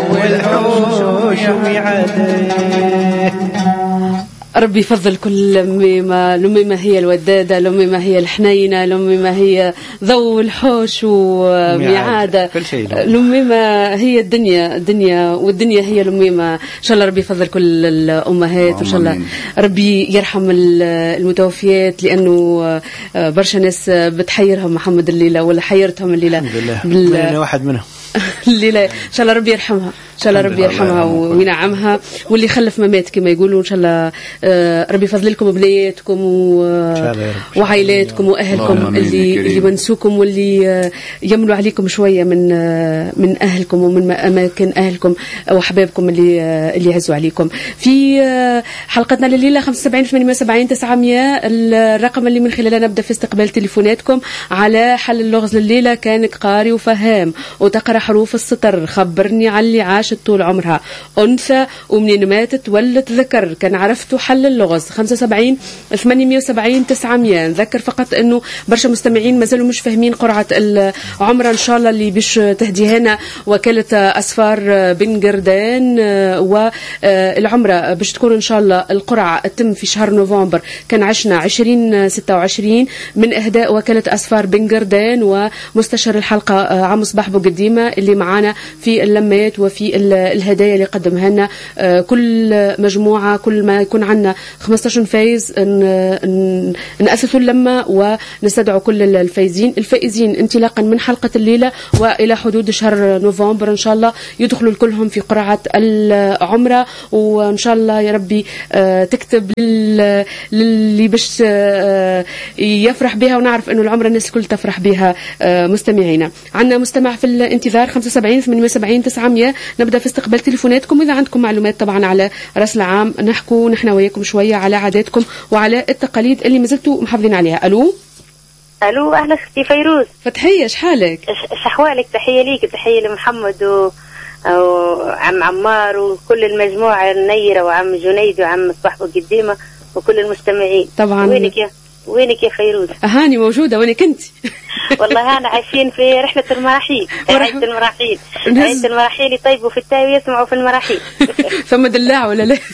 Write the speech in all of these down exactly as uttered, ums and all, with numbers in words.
والحوش وميعاده. ربي يفضل كل أميمة، الأميمة هي الودادة، الأميمة هي الحنينة، الأميمة هي ضو الحوش وميعادة، الأميمة هي الدنيا الدنيا والدنيا هي الأميمة. إن شاء الله ربي يفضل كل الأمهات، وإن شاء الله ربي يرحم المتوفيات، لأنه برشا ناس بتحيرهم محمد الليلة ولا حيرتهم الليلة. الحمد لله أنا واحد منهم الليلة. إن شاء الله ربي يرحمها، إن شاء الله ربي يرحمها وينعمها، واللي خلف ممات كما يقولوا. إن شاء الله ربي يفضل لكم بنياتكم وعائلاتكم وأهلكم اللي اللي ونسوكم واللي يملوا عليكم شوية من من أهلكم ومن أماكن أهلكم وأحبابكم اللي اللي يعزوا عليكم. في حلقتنا لليلة خمسة وسبعين ثمانمائة وسبعين تسعمائة الرقم اللي من خلاله نبدأ في استقبال تليفوناتكم على حل اللغز لليلة. كانك قاري وفهام وتقرأ حروف السطر، خبرني على اللي عاشت طول عمرها أنثى ومنين ماتت ولت ذكر، كان عرفتوا حل اللغز. خمسة وسبعين ثمانمائة وسبعين تسعمائة. نذكر فقط أنه برشا مستمعين مازالوا مش فاهمين قرعة العمرة إن شاء الله اللي بيش تهديهنا وكالة أسفار بن قردان، والعمرة باش تكون إن شاء الله القرعة تتم في شهر نوفمبر كان عشنا عشرين ستة وعشرين من إهداء وكالة أسفار بن قردان ومستشار الحلقة عم صباح بوقديمة اللي معانا في اللمات وفي الهدايا اللي قدمها لنا. كل مجموعة كل ما يكون عندنا خمستاشر فايز نأسسوا اللمة ونستدعوا كل الفايزين الفائزين انطلاقا من حلقة الليلة وإلى حدود شهر نوفمبر إن شاء الله يدخلوا كلهم في قرعة العمرة. وإن شاء الله يا ربي تكتب للي باش يفرح بها، ونعرف إنه العمرة الناس الكل تفرح بها. مستمعينا عندنا مستمع في الانتظار خمسة وسبعين ثمانمائة وسبعين تسعمائة. نبدأ في استقبال تليفوناتكم، إذا عندكم معلومات طبعا على رأس العام نحكوا نحن وياكم شوية على عاداتكم وعلى التقاليد اللي مازلتوا محافظين عليها. ألو ألو أهلا أختي فيروز. فتحية شحالك؟ شحوالك. تحية ليك، تحية لمحمد و... وعم عمار وكل المجموعة النيرة وعم جنيد وعم صاحب قديمة وكل المستمعين. طبعا. وينك يا وينك يا فيروز؟ أهاني موجودة. وينك أنت؟ والله أنا عايشين في رحلة المراحيل. عيشة المراحيل عيشة المراحيل يطيبوا في التاوي يسمعوا في المراحيل. ثم دلاع ولا لا؟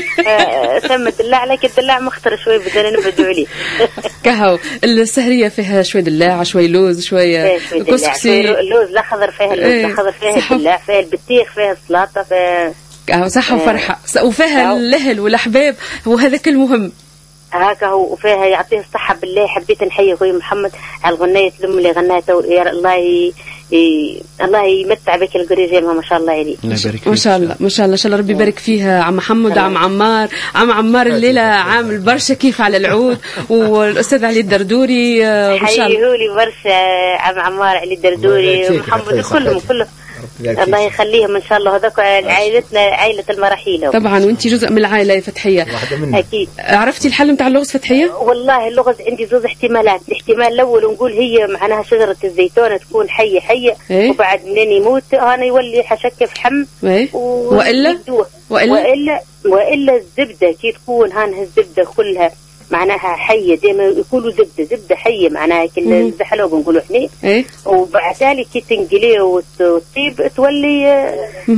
ثم دلاع، لكن الدلاع مخطر شوي بدنا نبعدوا عليه. كهو السهرية فيها شوي دلاع شوي لوز شوية كسكسي. اللوز الأخضر فيها اللوز الأخضر فيها الدلاع فيها البطيخ فيها السلطة فيها كهو صحة وفرحة وفيها الأهل والأحباب وهذا كل مهم. هكا هو وفيها يعطيه الصحة. بالله حبيت نحيي أخوي محمد على الغنية الأم اللي غناها. يا الله ي... ي... الله يمتع بك الجريجيمها ما شاء الله عليه. ما شاء الله ما شاء الله. إن شاء الله ربي يبارك فيها عم محمد وعم عمار. عم عمار الليلة عامل برشا كيف على العود، والأستاذ علي الدردوري إن شاء الله. حيهولي برشا عم عمار علي الدردوري ومحمد كلهم كلهم الله يخليهم ان شاء الله. هذوك عائلتنا عائله المراحيل طبعا، وانت جزء من العائله يا فتحيه اكيد. عرفتي الحل نتاع اللغز فتحيه؟ والله اللغز عندي زوز احتمالات. الاحتمال الاول نقول هي معناها شجره الزيتون تكون حيه حيه إيه؟ وبعد منين يموت انا يولي حشكف حم إيه؟ و... والا والا والا والا الزبده كي تكون هانها الزبده كلها معناها حية. دائما يقولوا زبدة زبدة حية معناها كل الزحلوق نقولوا احنا إيه؟ وبعد ذلك كي تنقليه وتطيب تولي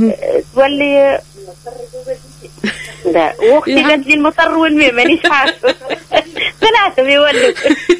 تولي لا. واختي قالت لي المطر والماء مانيش عارفة ثلاثة بيولوا.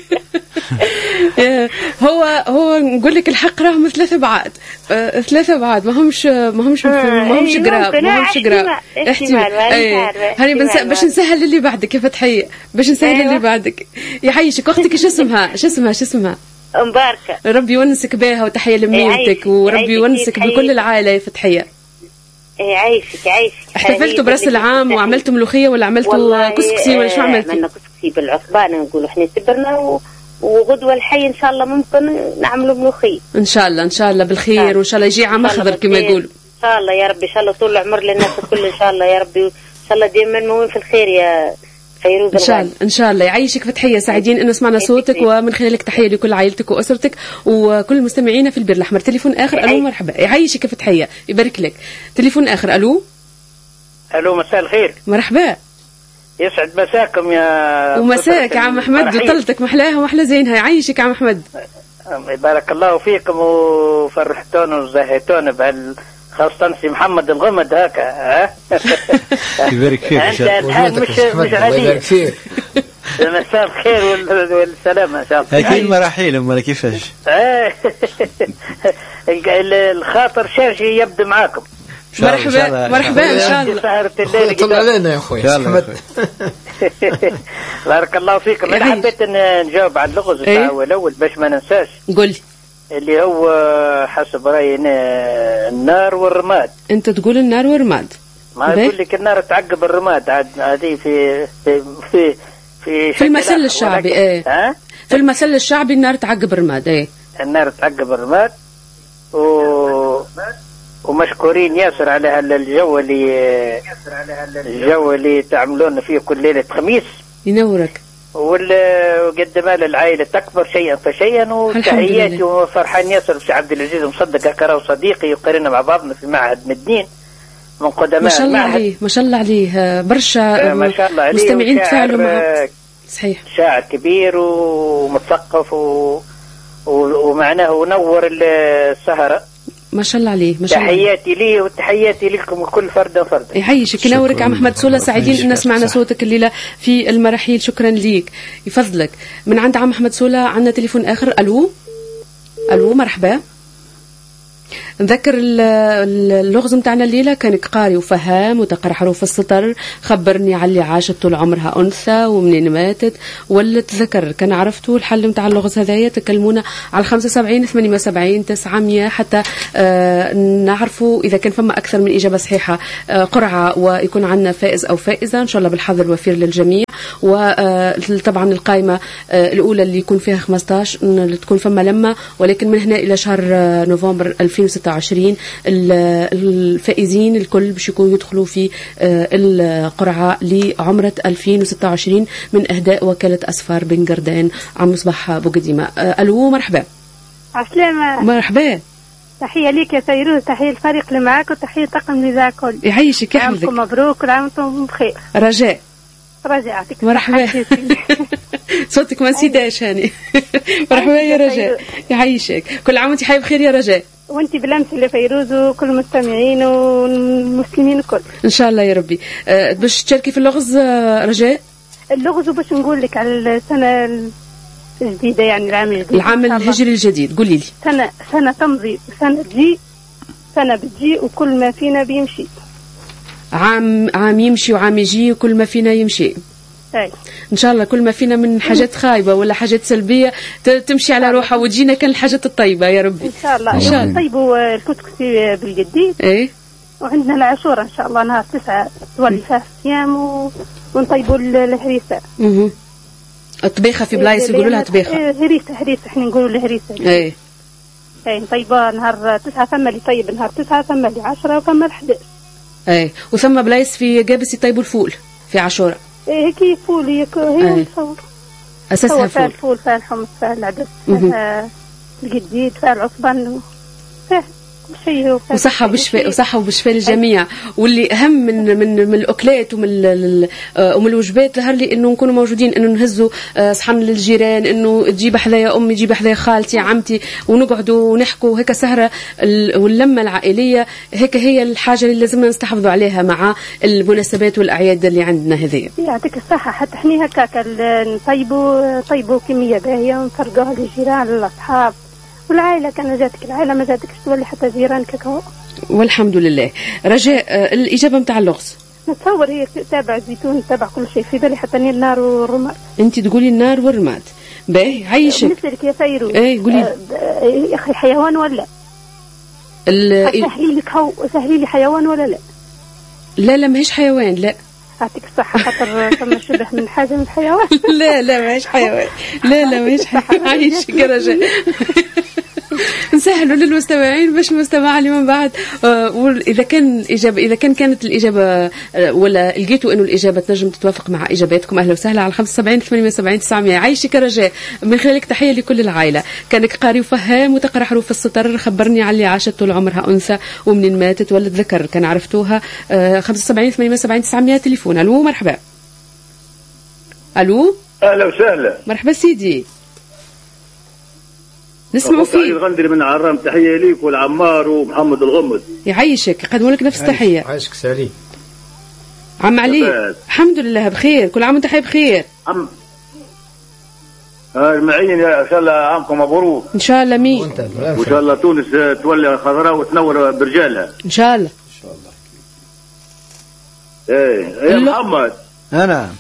هو هو نقول لك الحق راهم ثلاثة بعاد آه، ثلاثة بعاد ما همش ما همش ما همش قراب ما همش قراب احتمال. هاني باش نسهل اللي بعدك يا فتحية باش نسهل أيوة. اللي بعدك يعيشك اختك شو اسمها شو اسمها شو اسمها مباركة. ربي يونسك بها وتحية لميتك وربي يونسك بكل العائلة يا فتحية. عايشك عايشك. احتفلتوا براس العام وعملتوا ملوخية ولا عملتوا كسكسي ولا شو عملتوا؟ عملنا كسكسي بالعصبانة نقولوا احنا سبرنا و... وغدوة الحي إن شاء الله ممكن نعملوا ملوخية إن شاء الله إن شاء الله بالخير وإن شاء الله يجي عام أخضر كما يقولوا إن شاء الله يا رب. إن شاء الله طول العمر للناس الكل إن شاء الله يا رب. إن شاء الله دائما موين في الخير يا فيروز. إن شاء الله إن شاء الله يعيشك فتحية. سعيدين إنه سمعنا صوتك ومن خلالك تحية لكل عائلتك وأسرتك وكل مستمعينا في البير الأحمر. تليفون آخر. ألو مرحبا. يعيشك فتحية يبارك لك. تليفون آخر. ألو ألو مساء الخير. مرحبا. يسعد مساكم يا ومساك يا عم أحمد وطلتك محلاها ومحلى زينها. يعيشك يا عم أحمد. بارك الله فيكم وفرحتونا وزهيتونا بهال خاصة سي محمد الغمد هكا. ها يبارك فيك. انت الحال مش مش عادي. يبارك فيك. مساء الخير والسلامة ان شاء الله. اكيد مراحل امال كيفاش. الخاطر شارجي يبدأ معاكم. مرحبا مرحبا ان شاء الله. سهرة الليل طلع علينا يا اخويا احمد. بارك الله فيكم. انا حبيت ان نجاوب على اللغز تاع الاول باش ما ننساش. قول لي. اللي هو حسب رايي النار والرماد. انت تقول النار والرماد. ما يقول لك النار تعقب الرماد. عاد هذه في في في في, في المثل الشعبي. ايه ها؟ في المثل الشعبي النار تعقب الرماد. ايه النار تعقب الرماد. و ومشكورين ياسر على الجو اللي الجو اللي تعملون فيه كل ليلة خميس. ينورك. وقد ما للعائلة تكبر شيئا فشيئا. وتحياتي وفرحان ياسر بسي عبد العزيز مصدق هكا وصديقي وقرينا مع بعضنا في معهد مدين من قدماء ما شاء الله عليه ما شاء الله عليه برشا مستمعين تفاعلوا معه. صحيح شاعر كبير ومثقف و... ومعناه ونور السهرة ما شاء الله عليه. ما شاء الله. تحياتي لي وتحياتي لكم وكل فرد وفرد. يعيشك ينورك عم محمد سولا. سعيدين ان سمعنا صوتك الليله في المراحيل. شكرا ليك يفضلك. من عند عم محمد سولا عندنا تليفون اخر. الو الو مرحبا. نذكر اللغز متاعنا الليله كان قاري وفهام وتقرا حروف السطر. خبرني على اللي عاشت طول عمرها انثى ومنين ماتت ولا تذكر. كان عرفتوا الحل متاع اللغز هذايا تكلمونا على خمسة وسبعين ثمانية وسبعين تسعمية حتى آه نعرفوا اذا كان فما اكثر من اجابه صحيحه آه قرعه ويكون عندنا فائز او فائزه ان شاء الله بالحظ الوفير للجميع. وطبعا القائمه آه الاولى اللي يكون فيها خمسطاش تكون فما لما ولكن من هنا الى شهر آه نوفمبر ألفين وستة وعشرين الفائزين الكل باش يكونوا يدخلوا في القرعه لعمره ألفين وستة وعشرين من اهداء وكاله اسفار بن قردان عم مصباح بوقديمه. الو مرحبا. عسلامة. مرحبا. تحيه ليك يا فيروز. تحيه الفريق اللي معاك وتحيه طاقم الاذاعه الكل. يعيشك يحفظك. عامكم مبروك وعام وانتم بخير. رجاء. رجاء يعطيك مرحبا. صوتك ما نسيتهاش هاني. مرحبا يا رجاء. يعيشك. كل عام وانت حي بخير يا رجاء. وانت بالامس لفيروز وكل المستمعين والمسلمين الكل ان شاء الله يا ربي. أه باش تشاركي في اللغز أه رجاء. اللغز باش نقول لك على السنه الجديده يعني العام الجديد العام الهجري الجديد. قولي لي. سنه سنه تمضي وسنه تجي سنه بتجي وكل ما فينا بيمشي. عام عام يمشي وعام يجي وكل ما فينا يمشي. أي. ان شاء الله كل ما فينا من حاجات خايبه ولا حاجات سلبيه تمشي على روحها وتجينا كان الحاجات الطيبه يا ربي ان شاء الله. ان شاء الله نطيبوا الكسكسي بالجديد. ايه وعندنا العاشوره ان شاء الله نهار تسعة تولي فيها الصيام و... ونطيبوا الهريسه. اها الطبيخه في بلايص يقولوا لها طبيخه. إيه هريسه هريسه احنا نقولوا الهريسه. ايه ايه نطيبها نهار تسعة ثم اللي طيب نهار تسعة ثم اللي عشرة وثم الحداش. ايه وثم بلايص في جابس يطيبوا الفول في عاشوره. ايه هيك فول هيك هي نصور اساسها فول. فيها الفول فيها الحمص فيها العدس فيها الجديد فيها العصبان فيها شيء وصحة وبشفاء وصحة وبشفاء للجميع. واللي أهم من من من الأكلات ومن ومن الوجبات ظهر لي إنه نكونوا موجودين إنه نهزوا صحن للجيران إنه تجيب حذايا أمي تجيب حذايا خالتي عمتي ونقعدوا ونحكوا هيك سهرة واللمة العائلية هيك هي الحاجة اللي لازمنا نستحفظوا عليها مع المناسبات والأعياد اللي عندنا هذه. يعطيك الصحة. حتى إحنا هكاك نطيبوا طيبوا كمية باهية ونفرقوها للجيران للأصحاب والعائلة. كان جاتك العائلة ما جاتكش تولي حتى جيرانك كهو. والحمد لله. رجاء الإجابة متاع اللغز. نتصور هي تابع الزيتون تابع كل شيء في بالي حتى النار والرماد. أنت تقولي النار والرماد. باهي عيشك. بالنسبة لك يا فيروز. إيه قولي. يا أخي حيوان ولا؟ سهلي لك هو سهلي لي حيوان ولا لا؟ لا لا ماهيش حيوان لا. يعطيك الصحة خاطر فما شبه من حاجة من الحيوان. لا لا ماهيش حيوان. لا لا ماهيش حيوان. عيشك يا رجاء. نسهلوا للمستمعين باش المستمع اللي من بعد آه واذا كان اجابه اذا كان كانت الاجابه آه ولا لقيتوا انه الاجابه تنجم تتوافق مع اجاباتكم اهلا وسهلا على خمسة وسبعين ثمانية وسبعين تسعمية. عايشك رجاء من خلالك تحيه لكل العائله. كانك قاري وفهام وتقرا حروف السطر. خبرني على اللي عاشت طول عمرها انثى ومنين ماتت ولد ذكر. كان عرفتوها آه خمسة وسبعين ثمانية وسبعين تسعمية. تليفون. الو مرحبا. الو اهلا وسهلا. مرحبا سيدي. نسمعوا فيه. علي الغندري من عرام، تحيه ليك والعمار ومحمد الغمد. يعيشك، يقدموا لك نفس التحيه. عايشك سالي. عم علي الحمد لله بخير، كل عام وانت حي بخير. عم المعين ان شاء الله عامكم مبروك ان شاء الله. مين وان شاء الله تونس تولي خضراء وتنور برجالها ان شاء الله ان شاء الله. ايه يا محمد انا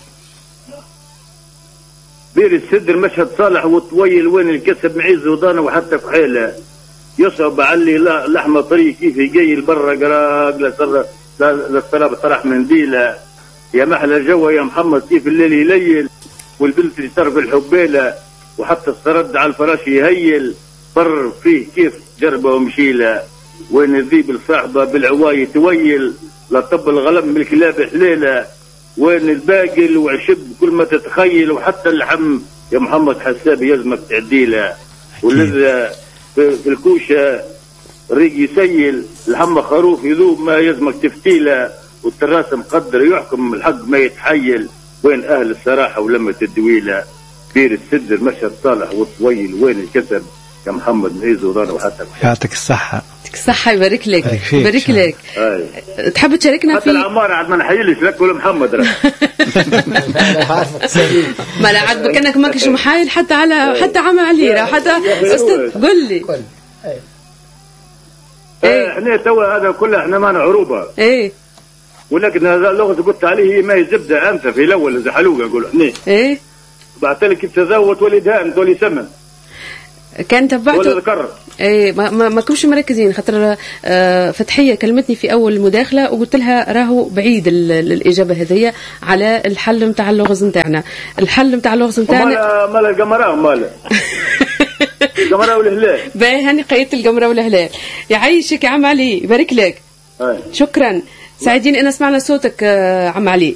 بير السدر مشهد صالح وطويل وين الكسب معيز ودانه وحتى كحيله يصعب علي لحمه طري كيف يجي البرة قراق لسر للسراب طرح منديله يا محلى الجو يا محمد كيف الليل يليل والبنت اللي صار في الحبيله وحتى السرد على الفراش يهيل بر فيه كيف جربه ومشيله وين الذيب الصاحبه بالعواي تويل لا طب الغلم بالكلاب حليله وين الباقل وعشب كل ما تتخيل وحتى اللحم يا محمد حساب يلزمك تعديله واللذة في الكوشه الريق يسيل لحم خروف يذوب ما يلزمك تفتيله والتراس مقدر يحكم الحق ما يتحيل وين اهل الصراحه ولمه الدويله بير السدر مشهد صالح وطويل وين الكسب يا محمد معيز ورانه وحتى يعطيك الصحه. يعطيك الصحه يبارك لك يبارك لك. تحب تشاركنا في حتى العمار عاد ما نحيلش لك ولا محمد راه ما لا عاد كانك ماكش محايل حتى على حتى عم علي راه حتى استاذ قل لي ايه احنا توا هذا كله احنا معنا عروبه ايه ولكن هذا اللغز قلت عليه هي ما زبده انثى في الاول زحلوقه نقولوا احنا ايه بعث لك تزوج ولدها تولي سمن كان تبعته ولا ذكر ايه ما ما, ما كنتش مركزين خاطر آه فتحيه كلمتني في اول مداخله وقلت لها راهو بعيد الاجابه هذيا على الحل نتاع اللغز نتاعنا. الحل نتاع اللغز نتاعنا مال مال القمراء مال القمراء والهلال باهي هاني قيدت القمراء والهلال. يعيشك يا عم علي يبارك لك. أي. شكرا سعيدين ان سمعنا صوتك آه عم علي.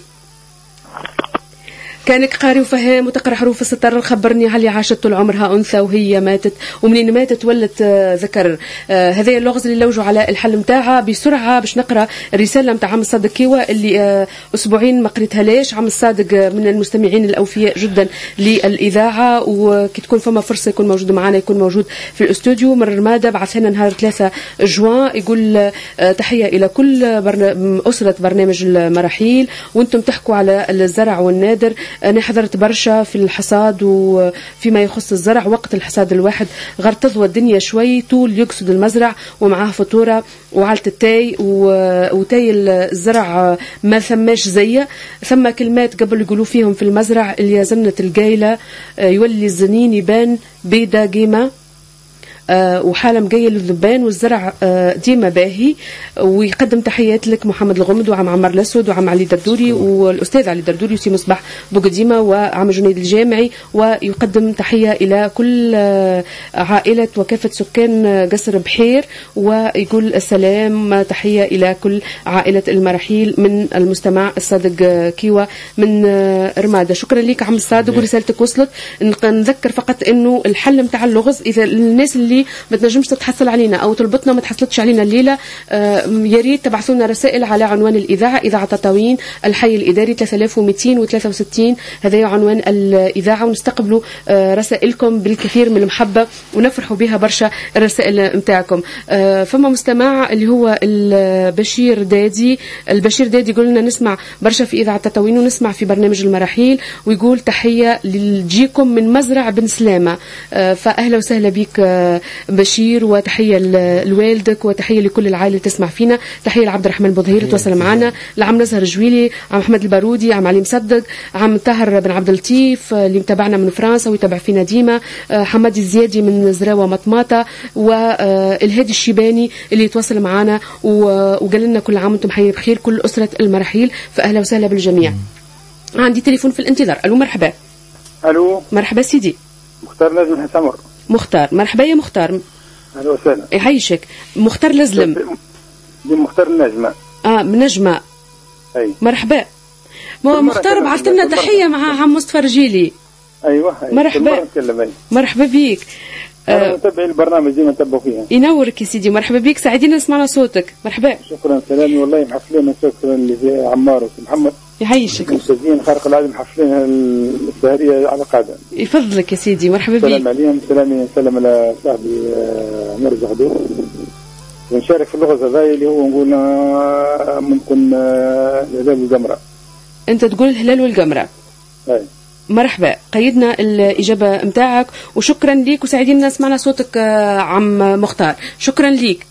كانك قاري وفهام وتقرا حروف الستر خبرني علي عاشت طول عمرها انثى وهي ماتت ومنين ماتت ولت ذكر. آه هذا اللغز اللي لوجوا على الحل نتاعها بسرعه باش نقرا الرساله نتاع عم الصادق كيوا اللي آه اسبوعين ما قريتها ليش. عم الصادق من المستمعين الاوفياء جدا للاذاعه وكي تكون فما فرصه يكون موجود معنا يكون موجود في الاستوديو. من الرماده بعث لنا نهار ثلاثة جوان يقول آه تحيه الى كل برن... اسره برنامج المراحيل وانتم تحكوا على الزرع والنادر. أنا حضرت برشا في الحصاد وفيما يخص الزرع وقت الحصاد الواحد غير تضوى الدنيا شوي طول يقصد المزرع ومعاه فطورة وعلى التاي وتاي الزرع ما ثماش زي ثم كلمات قبل يقولوا فيهم في المزرع اللي يزنت القايلة يولي الزنين يبان بيدا قيمة أه وحالة مقيل الذبان والزرع أه ديما باهي. ويقدم تحيات لك محمد الغمد وعم عمر الأسود وعم علي دردوري والأستاذ علي دردوري وسي مصباح بوقديمة وعم جنيد الجامعي. ويقدم تحية إلى كل أه عائلة وكافة سكان قصر بحير ويقول السلام تحية إلى كل عائلة المراحيل من المستمع الصادق كيوا من أه رمادة. شكرا لك عم الصادق ورسالتك وصلت. نذكر فقط إنه الحل متاع اللغز إذا الناس اللي ما تنجمش تتحصل علينا او طلبتنا ما تحصلتش علينا الليله آه يا ريت تبعثوا لنا رسائل على عنوان الاذاعه اذاعه تطاوين الحي الاداري ثلاثة آلاف ومئتين وثلاثة وستين هذا عنوان الاذاعه ونستقبلوا آه رسائلكم بالكثير من المحبه ونفرحوا بها برشا الرسائل نتاعكم. آه فما مستمع اللي هو البشير دادي البشير دادي يقول لنا نسمع برشا في اذاعه تطاوين ونسمع في برنامج المراحيل ويقول تحيه لجيكم من مزرع بن سلامه. آه فاهلا وسهلا بك آه بشير وتحيه لوالدك وتحيه لكل العائله تسمع فينا. تحيه لعبد الرحمن بوظهير تواصل معنا لعم نزهر جويلي عم احمد البارودي عم علي مصدق عم طاهر بن عبد اللطيف اللي متابعنا من فرنسا ويتابع فينا ديما حمادي الزيادي من زراوه مطماطه والهادي الشيباني اللي يتواصل معنا وقال لنا كل عام وانتم حي بخير كل اسره المراحيل. فاهلا وسهلا بالجميع. عندي تليفون في الانتظار. الو مرحبا. الو مرحبا سيدي. مختار نجم من حسامر. مختار مرحبا يا مختار. اهلا وسهلا. يعيشك. مختار لزلم. دي مختار النجمه. اه من نجمه. اي مرحبا. مختار بعثت لنا تحيه مع عم مصطفى رجيلي. ايوه مرحبا مرحبا بيك. انا متابعين البرنامج ديما نتبعوا فيها. ينورك يا سيدي مرحبا بيك سعيدين نسمعنا صوتك. مرحبا. شكرا سلامي والله محفلين شكرا لعمار ومحمد. يعيشك. مستدين خارق العادة محفلين السهرية على قاعدة. يفضلك يا سيدي، مرحبا بك. سلام عليهم، سلامي سلام على صاحبي مرزق غدور. ونشارك في اللغة هذا اللي هو نقول ممكن الهلال والقمرة. أنت تقول الهلال والقمرة. أي. مرحبا، قيدنا الإجابة متاعك وشكرا ليك وسعيدين نسمعنا صوتك عم مختار. شكرا ليك.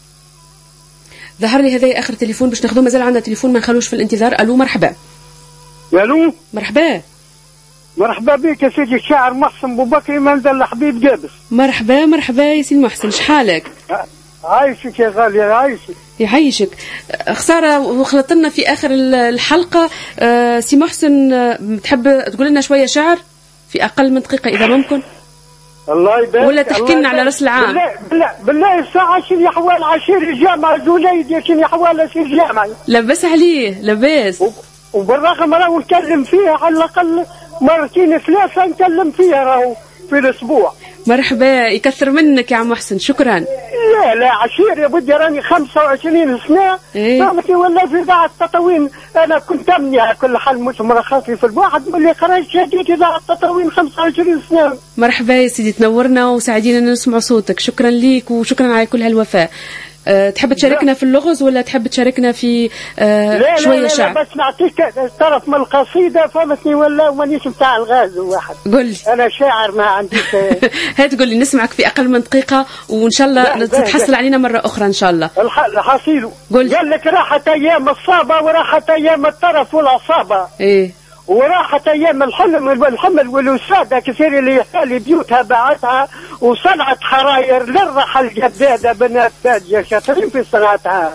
ظهر لي هذا آخر تليفون باش ناخذوه، مازال عندنا تليفون ما نخلوش في الانتظار. ألو مرحبا. ألو مرحبا. مرحبا بك يا سيدي الشاعر محسن بوبكري منزل الحبيب جابس. مرحبا مرحبا يا سيدي محسن، شحالك؟ عايشك يا غالي عايشك. يعيشك. خسارة وخلطنا في آخر الحلقة. أه سي محسن، أه تحب تقول لنا شوية شعر في أقل من دقيقة إذا ممكن؟ الله يبارك. ولا تحكي لنا على رأس العام؟ بالله بالله, بالله الساعة شنو حوال عشير الجامعة زوليد شنو حوال في الجامعة. لبس عليه لباس. وبالرغم راهو نتكلم فيها على الأقل مرتين ثلاثة نتكلم فيها راهو في الأسبوع. مرحبا، يكثر منك يا عم محسن، شكرا. لا لا عشير يا بدي، راني خمسة وعشرين سنة فهمتي ولا في إذاعة التطاوين. أنا كنت أمني على كل حال مش مرخصي في الواحد اللي خرجت شهادة إذاعة التطاوين خمسة وعشرين سنة. مرحبا يا سيدي، تنورنا وسعيدين أن نسمع صوتك. شكرا ليك وشكرا على كل هالوفاء. أه تحب تشاركنا في اللغز ولا تحب تشاركنا في أه لا شوية لا لا شعر؟ لا بس نعطيك طرف من القصيدة فهمتني ولا مانيش متاع الغاز واحد. قل لي. أنا شاعر ما عنديش. هات قل لي نسمعك في أقل من دقيقة وإن شاء الله تتحصل علينا مرة أخرى إن شاء الله. الحصيل قل. قال لك راحت أيام الصابة وراحت أيام الطرف والعصابة. إيه. وراحت أيام الحلم والحمل والوسادة كثير اللي يحالي بيوتها باعتها وصنعت حراير للرحى الجدادة بنات تاج شاطرين في صنعتها.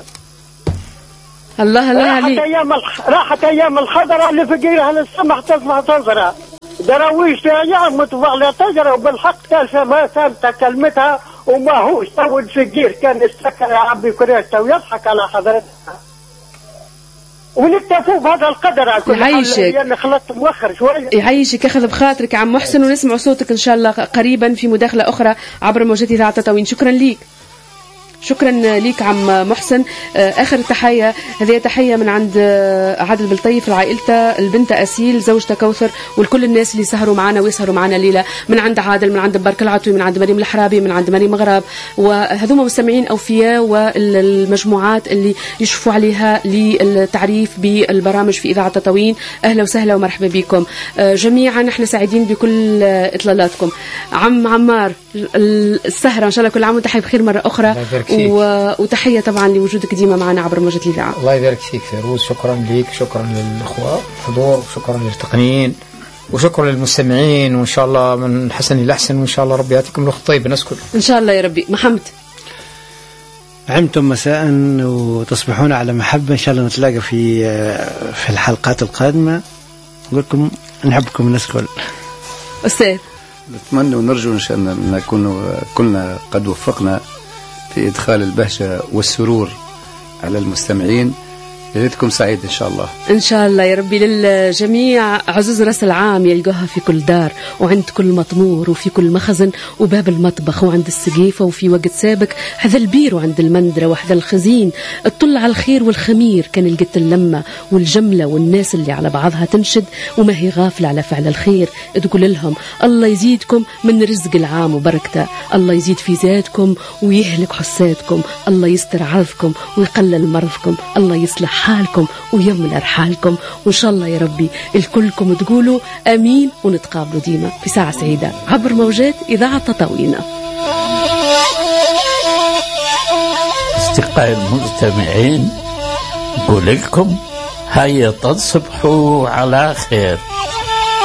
الله الله راحت عليك. أيام الح... راحت أيام الحضرة اللي فقيرها للسمح تسمع تنظرها. دراويش أيام متفضلة تجرى وبالحق تلفى ما سامت كلمتها وما هوش تو الفقير كان يستكر يا عبي كريشته ويضحك على حضرتها. ونكتفوا بهذا القدر. يعيشك. يعني خلطت مؤخر شوية. يعيشك، ياخذ بخاطرك عم محسن ونسمع صوتك إن شاء الله قريبا في مداخلة أخرى عبر موجات إذاعة تطاوين. شكرا ليك. شكرا ليك عم محسن. آخر تحية، هذه تحية من عند عادل بالطيف لعائلته، البنت أسيل، زوجته كوثر، ولكل الناس اللي سهروا معنا ويسهروا معنا الليلة، من عند عادل، من عند برك العطوي، من عند مريم الحرابي، من عند مريم مغرب، وهذوما مستمعين أوفياء والمجموعات اللي يشوفوا عليها للتعريف بالبرامج في إذاعة تطاوين. أهلا وسهلا ومرحبا بكم جميعا. نحن سعيدين بكل إطلالاتكم. عم عمار، السهرة إن شاء الله كل عام وانت حي بخير مرة أخرى، وتحية طبعا لوجودك ديما معنا عبر موجة الإذاعة. الله يبارك فيك فيروز، شكرا ليك، شكرا للأخوة الحضور، وشكرا للتقنيين، وشكرا للمستمعين، وإن شاء الله من حسن إلى أحسن، وإن شاء الله ربي يعطيكم الوقت طيب نسكن إن شاء الله يا ربي. محمد، عمتم مساء وتصبحون على محبة. إن شاء الله نتلاقى في في الحلقات القادمة. نقول لكم نحبكم الناس كل. أستاذ، نتمنى ونرجو إن شاء الله نكون كلنا قد وفقنا في إدخال البهجة والسرور على المستمعين. ليلتكم سعيد إن شاء الله. إن شاء الله يا ربي. للجميع عزوز رأس العام يلقاها في كل دار، وعند كل مطمور، وفي كل مخزن، وباب المطبخ، وعند السقيفة، وفي وقت سابق حذا البير، وعند المندرة، وحذا الخزين. اطلع على الخير والخمير، كان لقيت اللمة والجملة والناس اللي على بعضها تنشد، وما هي غافلة على فعل الخير. تقول لهم الله يزيدكم من رزق العام وبركته، الله يزيد في زادكم ويهلك حسادكم، الله يستر عرضكم ويقلل مرضكم، الله يصلح حالكم ويملى رحالكم. وإن شاء الله يا ربي الكلكم تقولوا أمين، ونتقابلوا ديما في ساعة سعيدة عبر موجات إذاعة تطاوين. أصدقائي المستمعين، نقول لكم هيا تصبحوا على خير.